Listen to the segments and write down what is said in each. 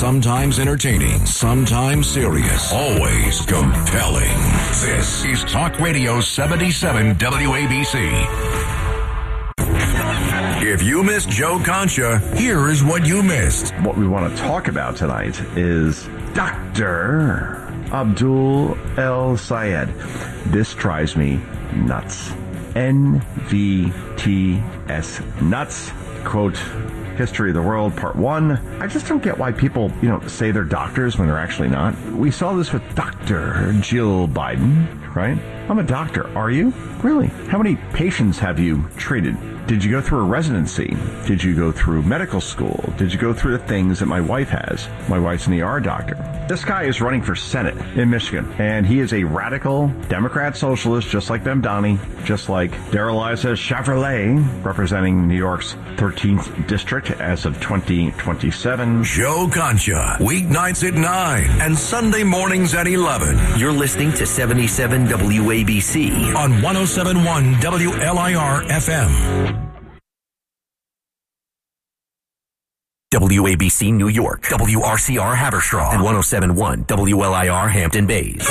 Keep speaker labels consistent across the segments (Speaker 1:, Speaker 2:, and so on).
Speaker 1: Sometimes entertaining, sometimes serious, always compelling. This is Talk Radio 77 WABC. If you missed Joe Concha, here is what you missed.
Speaker 2: What we want to talk about tonight is Dr. Abdul El Sayed. This drives me nuts. NVTS nuts. Quote, History of the World, Part 1. I just don't get why people, say they're doctors when they're actually not. We saw this with Dr. Jill Biden, right? I'm a doctor. Are you? Really? How many patients have you treated? Did you go through a residency? Did you go through medical school? Did you go through the things that my wife has? My wife's an ER doctor. This guy is running for Senate in Michigan, and he is a radical Democrat socialist, just like Mamdani, just like Darrell Issa Chevrolet, representing New York's 13th district as of 2027.
Speaker 1: Joe Concha, weeknights at 9 and Sunday mornings at 11.
Speaker 3: You're listening to 77 WABC
Speaker 1: on 107.1 WLIR FM.
Speaker 3: WABC New York, WRCR Haverstraw, and 107.1 WLIR Hampton Bays.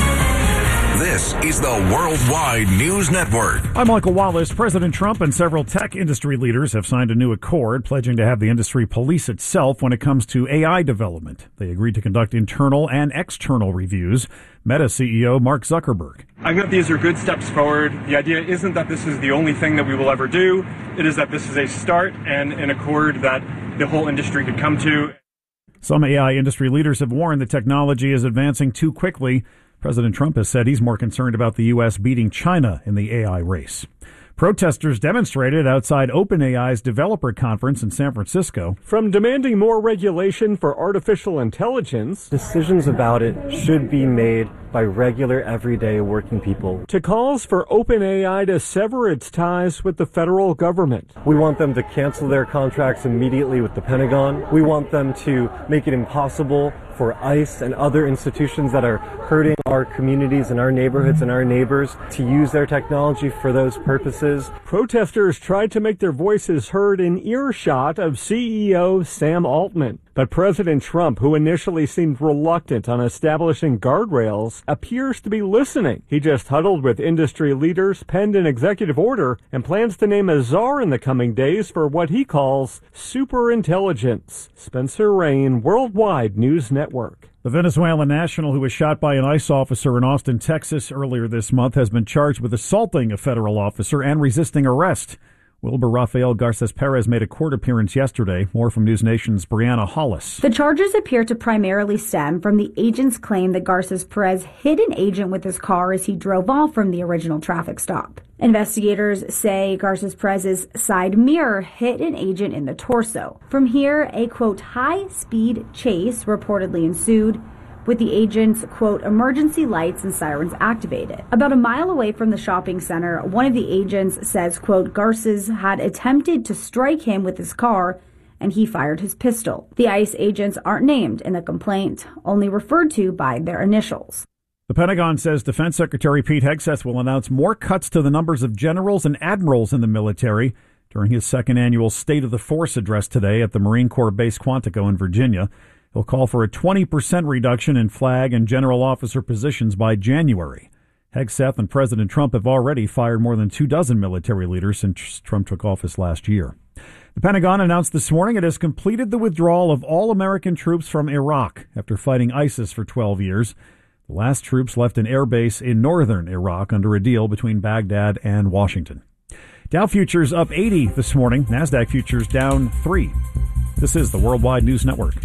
Speaker 1: This is the Worldwide News Network.
Speaker 4: I'm Michael Wallace. President Trump and several tech industry leaders have signed a new accord pledging to have the industry police itself when it comes to AI development. They agreed to conduct internal and external reviews. Meta CEO Mark Zuckerberg.
Speaker 5: I think these are good steps forward. The idea isn't that this is the only thing that we will ever do. It is that this is a start and an accord that the whole industry could come to.
Speaker 4: Some AI industry leaders have warned the technology is advancing too quickly. President Trump has said he's more concerned about the U.S. beating China in the AI race. Protesters demonstrated outside OpenAI's developer conference in San Francisco.
Speaker 6: From demanding more regulation for artificial intelligence, decisions about it should be made by regular, everyday working people, to calls for OpenAI to sever its ties with the federal government. We want them to cancel their contracts immediately with the Pentagon. We want them to make it impossible for ICE and other institutions that are hurting our communities and our neighborhoods and our neighbors to use their technology for those purposes. Protesters tried to make their voices heard in earshot of CEO Sam Altman. But President Trump, who initially seemed reluctant on establishing guardrails, appears to be listening. He just huddled with industry leaders, penned an executive order, and plans to name a czar in the coming days for what he calls superintelligence. Spencer Rain, Worldwide News Network.
Speaker 4: The Venezuelan national who was shot by an ICE officer in Austin, Texas earlier this month has been charged with assaulting a federal officer and resisting arrest. Wilbur Rafael Garces Perez made a court appearance yesterday. More from News Nation's Brianna Hollis.
Speaker 7: The charges appear to primarily stem from the agent's claim that Garces Perez hit an agent with his car as he drove off from the original traffic stop. Investigators say Garces Perez's side mirror hit an agent in the torso. From here, a, quote, high-speed chase reportedly ensued, with the agent's, quote, emergency lights and sirens activated. About a mile away from the shopping center, one of the agents says, quote, Garces had attempted to strike him with his car and he fired his pistol. The ICE agents aren't named in the complaint, only referred to by their initials.
Speaker 4: The Pentagon says Defense Secretary Pete Hegseth will announce more cuts to the numbers of generals and admirals in the military during his second annual State of the Force address today at the Marine Corps Base Quantico in Virginia. He'll call for a 20% reduction in flag and general officer positions by January. Hegseth and President Trump have already fired more than 24 military leaders since Trump took office last year. The Pentagon announced this morning it has completed the withdrawal of all American troops from Iraq after fighting ISIS for 12 years. The last troops left an air base in northern Iraq under a deal between Baghdad and Washington. Dow futures up 80 this morning. NASDAQ futures down 3. This is the Worldwide News Network.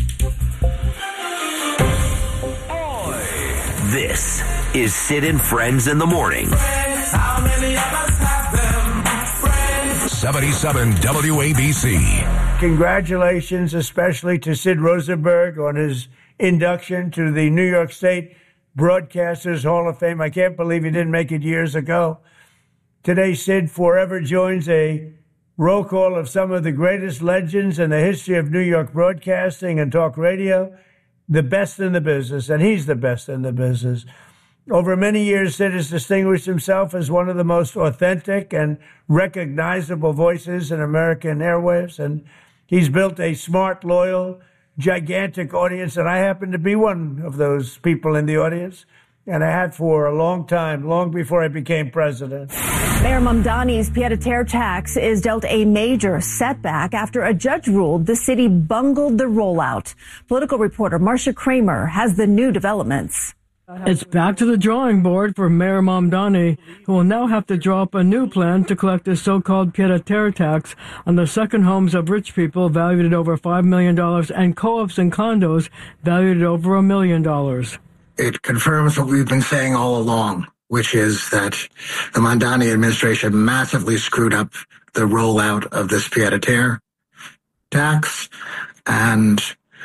Speaker 3: This is Sid and Friends in the Morning.
Speaker 8: How many of us have them?
Speaker 1: 77 WABC.
Speaker 9: Congratulations, especially to Sid Rosenberg on his induction to the New York State Broadcasters Hall of Fame. I can't believe he didn't make it years ago. Today, Sid forever joins a roll call of some of the greatest legends in the history of New York broadcasting and talk radio. The best in the business, and he's the best in the business. Over many years, Sid has distinguished himself as one of the most authentic and recognizable voices in American airwaves, and he's built a smart, loyal, gigantic audience, and I happen to be one of those people in the audience. And I had for a long time, long before I became president.
Speaker 10: Mayor Mamdani's pied-à-terre tax is dealt a major setback after a judge ruled the city bungled the rollout. Political reporter Marcia Kramer has the new developments.
Speaker 11: It's back to the drawing board for Mayor Mamdani, who will now have to draw up a new plan to collect the so-called pied-à-terre tax on the second homes of rich people valued at over $5 million and co-ops and condos valued at over $1 million.
Speaker 12: It confirms what we've been saying all along, which is that the Mamdani administration massively screwed up the rollout of this pied-à-terre tax and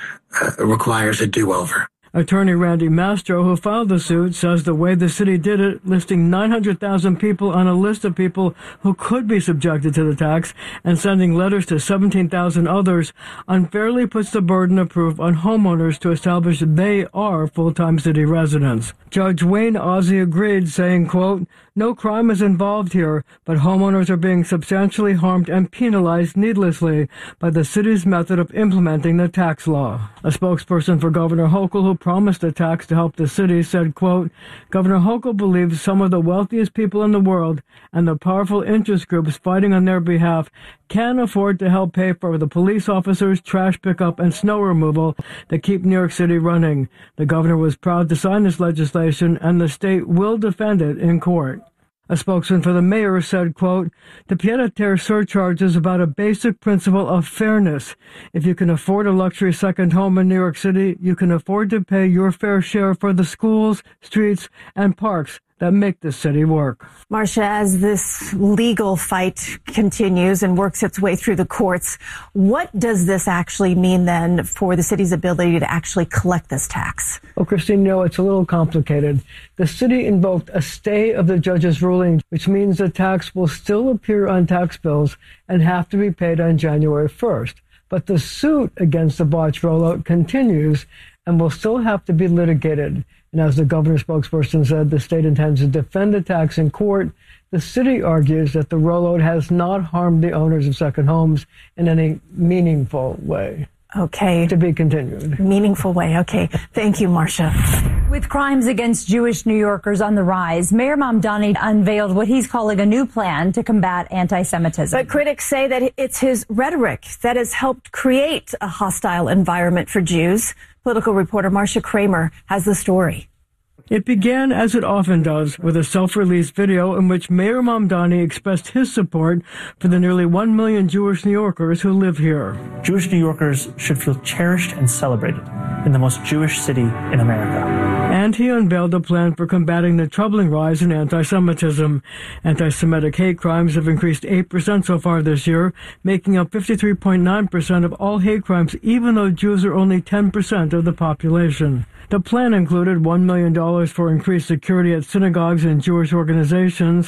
Speaker 12: requires a do-over.
Speaker 11: Attorney Randy Mastro, who filed the suit, says the way the city did it, listing 900,000 people on a list of people who could be subjected to the tax and sending letters to 17,000 others, unfairly puts the burden of proof on homeowners to establish they are full-time city residents. Judge Wayne Ozzie agreed, saying, quote, "No crime is involved here, but homeowners are being substantially harmed and penalized needlessly by the city's method of implementing the tax law." A spokesperson for Governor Hochul, who promised a tax to help the city, said, quote, "Governor Hochul believes some of the wealthiest people in the world and the powerful interest groups fighting on their behalf can afford to help pay for the police officers, trash pickup, and snow removal that keep New York City running. The governor was proud to sign this legislation, and the state will defend it in court." A spokesman for the mayor said, quote, "The pied-à-terre surcharge is about a basic principle of fairness. If you can afford a luxury second home in New York City, you can afford to pay your fair share for the schools, streets, and parks that make this city work."
Speaker 10: Marcia, as this legal fight continues and works its way through the courts, what does this actually mean then for the city's ability to actually collect this tax?
Speaker 11: Well, Christine, no, it's a little complicated. The city invoked a stay of the judge's ruling, which means the tax will still appear on tax bills and have to be paid on January 1st. But the suit against the botched rollout continues and will still have to be litigated. And as the governor's spokesperson said, the state intends to defend the tax in court. The city argues that the rollout has not harmed the owners of second homes in any meaningful way.
Speaker 10: Okay.
Speaker 11: To be continued.
Speaker 10: Meaningful way. Okay. Thank you, Marcia.
Speaker 13: With crimes against Jewish New Yorkers on the rise, Mayor Mamdani unveiled what he's calling a new plan to combat anti-Semitism.
Speaker 10: But critics say that it's his rhetoric that has helped create a hostile environment for Jews. Political reporter Marcia Kramer has the story.
Speaker 11: It began, as it often does, with a self-released video in which Mayor Mamdani expressed his support for the nearly 1 million Jewish New Yorkers who live here.
Speaker 14: Jewish New Yorkers should feel cherished and celebrated in the most Jewish city in America.
Speaker 11: And he unveiled a plan for combating the troubling rise in anti-Semitism. Anti-Semitic hate crimes have increased 8% so far this year, making up 53.9% of all hate crimes, even though Jews are only 10% of the population. The plan included $1 million for increased security at synagogues and Jewish organizations,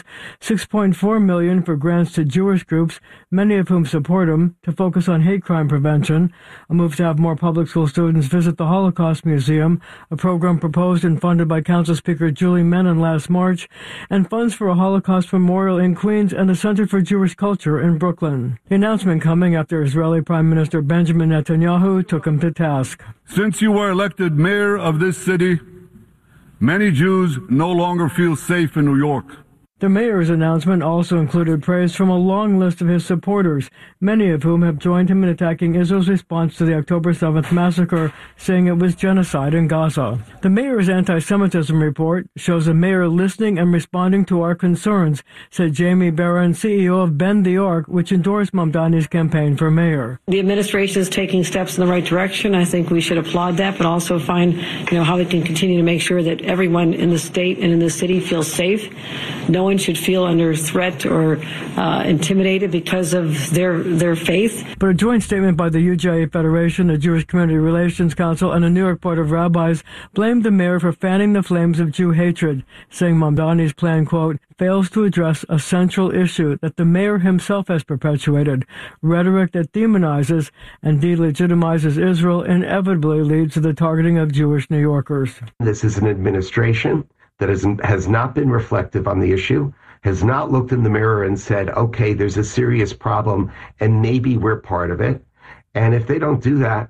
Speaker 11: $6.4 million for grants to Jewish groups, many of whom support him, to focus on hate crime prevention, a move to have more public school students visit the Holocaust Museum, a program proposed and funded by Council Speaker Julie Menon last March, and funds for a Holocaust memorial in Queens and a Center for Jewish Culture in Brooklyn. The announcement coming after Israeli Prime Minister Benjamin Netanyahu took him to task.
Speaker 15: Since you were elected mayor of this city, many Jews no longer feel safe in New York.
Speaker 11: The mayor's announcement also included praise from a long list of his supporters, many of whom have joined him in attacking Israel's response to the October 7th massacre, saying it was genocide in Gaza. The mayor's anti-Semitism report shows a mayor listening and responding to our concerns, said Jamie Barron, CEO of Bend the Arc, which endorsed Mamdani's campaign for mayor.
Speaker 16: The administration is taking steps in the right direction. I think we should applaud that, but also find, how we can continue to make sure that everyone in the state and in the city feels safe. No one should feel under threat or intimidated because of their faith.
Speaker 11: But a joint statement by the UJA Federation, the Jewish Community Relations Council, and the New York Board of Rabbis blamed the mayor for fanning the flames of Jew hatred, saying Mamdani's plan, quote, fails to address a central issue that the mayor himself has perpetuated. Rhetoric that demonizes and delegitimizes Israel inevitably leads to the targeting of Jewish New Yorkers.
Speaker 17: This is an administration that has not been reflective on the issue, has not looked in the mirror and said, okay, there's a serious problem and maybe we're part of it. And if they don't do that,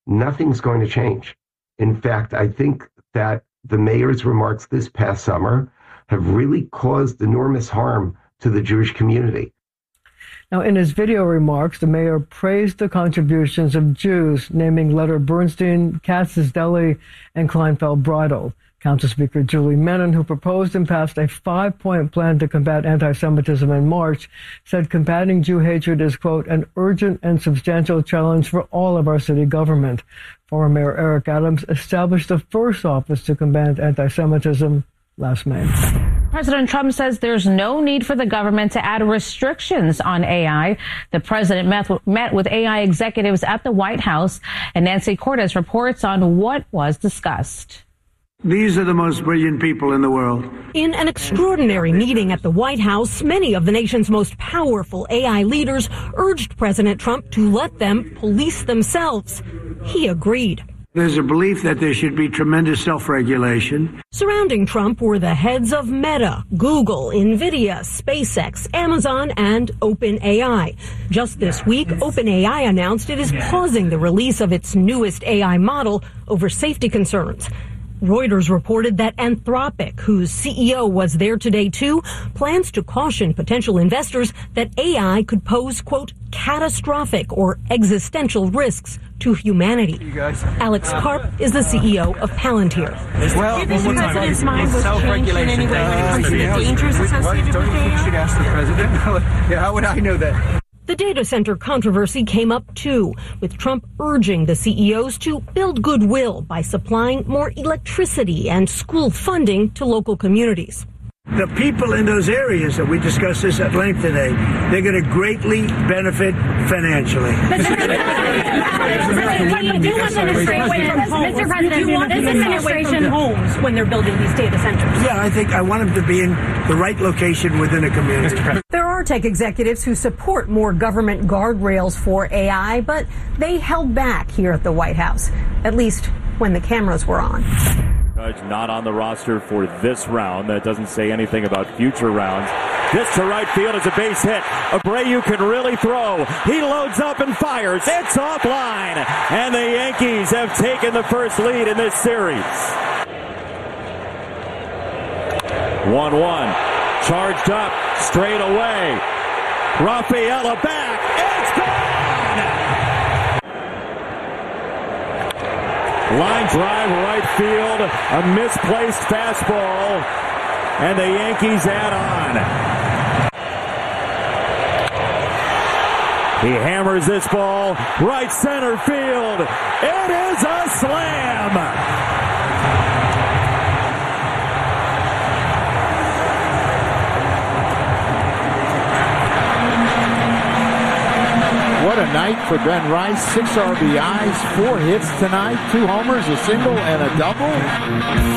Speaker 17: nothing's going to change. In fact, I think that the mayor's remarks this past summer have really caused enormous harm to the Jewish community.
Speaker 11: Now, in his video remarks, the mayor praised the contributions of Jews, naming Leonard Bernstein, Katz's Deli, and Kleinfeld Bridal. Council Speaker Julie Menon, who proposed and passed a 5-point plan to combat anti-Semitism in March, said combating Jew hatred is, quote, an urgent and substantial challenge for all of our city government. Former Mayor Eric Adams established the first office to combat anti-Semitism last May.
Speaker 18: President Trump says there's no need for the government to add restrictions on AI. The president met with AI executives at the White House, and Nancy Cordes reports on what was discussed.
Speaker 9: These are the most brilliant people in the world.
Speaker 19: In an extraordinary meeting at the White House, many of the nation's most powerful AI leaders urged President Trump to let them police themselves. He agreed.
Speaker 9: There's a belief that there should be tremendous self-regulation.
Speaker 19: Surrounding Trump were the heads of Meta, Google, Nvidia, SpaceX, Amazon, and OpenAI. Just this week, OpenAI announced it is pausing the release of its newest AI model over safety concerns. Reuters reported that Anthropic, whose CEO was there today too, plans to caution potential investors that AI could pose, quote, catastrophic or existential risks to humanity. Alex Karp is the CEO of Palantir.
Speaker 20: Well, the president's mind was changed in any way when it comes to the dangers associated with AI? You should ask the president. Yeah, how would I know that?
Speaker 19: The data center controversy came up too, with Trump urging the CEOs to build goodwill by supplying more electricity and school funding to local communities.
Speaker 9: The people in those areas that we discussed this at length today, they're going to greatly benefit financially.
Speaker 7: Mr. President, do you want this administration
Speaker 19: homes when they're building these data centers?
Speaker 9: Yeah, I want them to be in the right location within a community.
Speaker 19: There are tech executives who support more government guardrails for AI, but they held back here at the White House, at least when the cameras were on.
Speaker 21: Judge not on the roster for this round. That doesn't say anything about future rounds. This to right field is a base hit. Abreu can really throw. He loads up and fires. It's offline. And the Yankees have taken the first lead in this series. 1-1. Charged up. Straight away. Rafaela back. It's gone! Line drive, right field, a misplaced fastball, and the Yankees add on. He hammers this ball, right center field. It is a slam!
Speaker 22: What a night for Ben Rice. 6 RBIs, 4 hits tonight, 2 homers, a single, and a double.